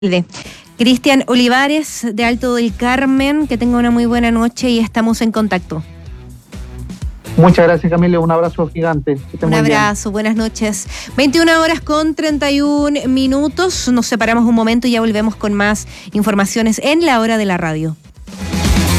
De Cristian Olivares, de Alto del Carmen, que tenga una muy buena noche y estamos en contacto. Muchas gracias, Camila. Un abrazo gigante. Un abrazo, buenas noches. 21:31. Nos separamos un momento y ya volvemos con más informaciones en La Hora de la Radio.